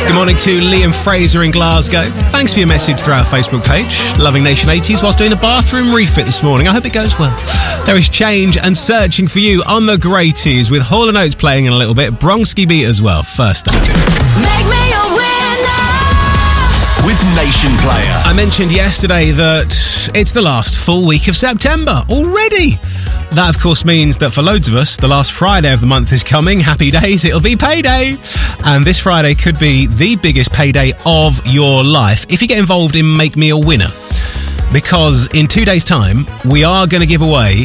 Good morning to Liam Fraser in Glasgow. Thanks for your message through our Facebook page. Loving Nation 80s whilst doing a bathroom refit this morning. I hope it goes well. There is change and searching for you on the Greaties with Hall & Oates playing in a little bit. Bronski Beat as well. First up. Make me a winner with Nation Player. I mentioned yesterday that it's the last full week of September already. That, of course, means that for loads of us, the last Friday of the month is coming. Happy days, it'll be payday. And this Friday could be the biggest payday of your life if you get involved in Make Me a Winner. Because in 2 days' time, we are going to give away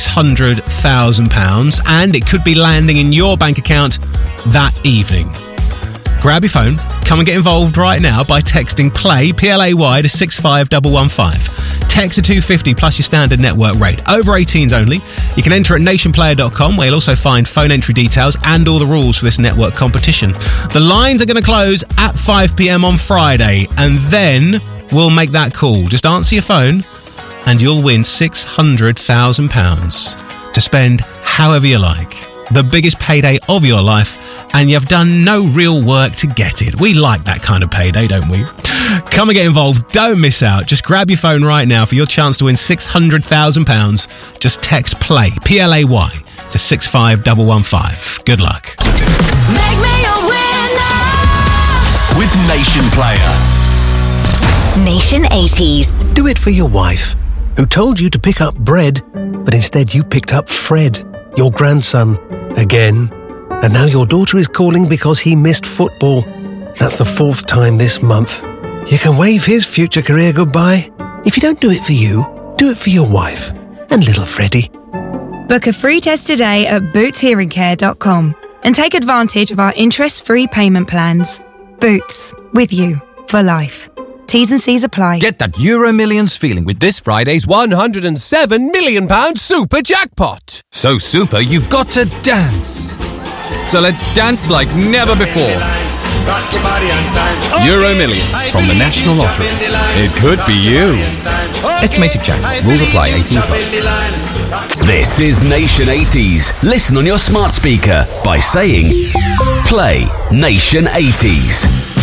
£600,000 and it could be landing in your bank account that evening. Grab your phone, come and get involved right now by texting PLAY, P-L-A-Y, to 65115. Text to 250 plus your standard network rate. Over 18s only. You can enter at nationplayer.com where you'll also find phone entry details and all the rules for this network competition. The lines are going to close at 5pm on Friday and then we'll make that call. Just answer your phone and you'll win £600,000 to spend however you like. The biggest payday of your life, and you've done no real work to get it. We like that kind of payday, don't we? Come and get involved. Don't miss out. Just grab your phone right now for your chance to win £600,000. Just text PLAY, P-L-A-Y, to 65115. Good luck. Make me a winner with Nation Player. Nation 80s. Do it for your wife, who told you to pick up bread, but instead you picked up Fred, your grandson, again. And now your daughter is calling because he missed football. That's the 4th time this month. You can wave his future career goodbye. If you don't do it for you, do it for your wife and little Freddie. Book a free test today at bootshearingcare.com and take advantage of our interest-free payment plans. Boots, with you for life. T's and C's apply. Get that Euro Millions feeling with this Friday's £107 million super jackpot. So super, you've got to dance. So let's dance like never before. Euro Millions from the National Lottery. It could be you. Estimated jackpot. Rules apply. 18+. This is Nation 80s. Listen on your smart speaker by saying Play Nation 80s.